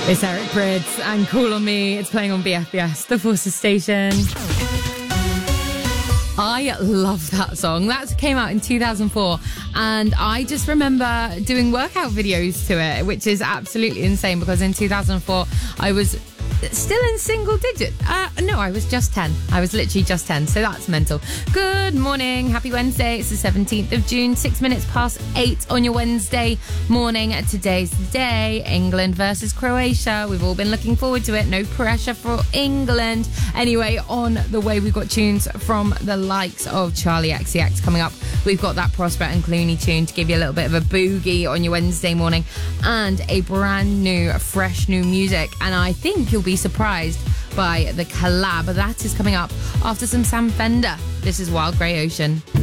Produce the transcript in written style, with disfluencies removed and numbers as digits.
It's Eric Prydz and Call on Me. It's playing on BFBS, the Forces station. I love that song. That came out in 2004 and I just remember doing workout videos to it, which is absolutely insane because in 2004 I was still in single digit. No, I was just 10. I was literally just 10, so that's mental. Good morning. Happy Wednesday. It's the 17th of June, 6 minutes past 8 on your Wednesday morning. Today's the day. England versus Croatia. We've all been looking forward to it. No pressure for England. Anyway, on the way, we've got tunes from the likes of Charlie XCX coming up. We've got that Prospect and Clooney tune to give you a little bit of a boogie on your Wednesday morning and a brand new, fresh new music. And I think you'll be surprised by the collab that is coming up after some Sam Fender. This is Wild Grey Ocean.